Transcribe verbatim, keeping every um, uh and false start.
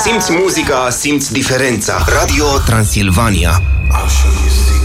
simți muzica, simți diferența. Radio Transilvania. I'll show you see.